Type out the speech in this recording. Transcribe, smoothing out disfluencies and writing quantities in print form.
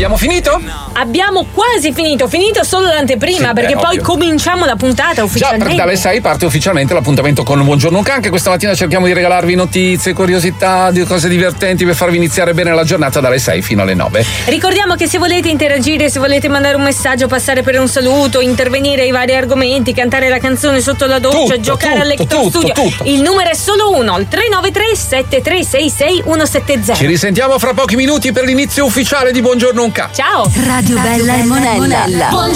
Abbiamo finito? Abbiamo quasi finito solo l'anteprima, Sì, perché poi ovvio. cominciamo la puntata Già, ufficialmente. perché dalle 6 parte ufficialmente l'appuntamento con Buongiorno Can, che questa mattina cerchiamo di regalarvi notizie, curiosità, di cose divertenti per farvi iniziare bene la giornata dalle 6 fino alle 9. Ricordiamo che se volete interagire, se volete mandare un messaggio, passare per un saluto, intervenire ai vari argomenti, cantare la canzone sotto la doccia, giocare all'Ecto Studio, il numero è solo uno, il 393 7366 170. Ci risentiamo fra pochi minuti per l'inizio ufficiale di Buongiorno Can. Ciao! Radio Bella e Monella.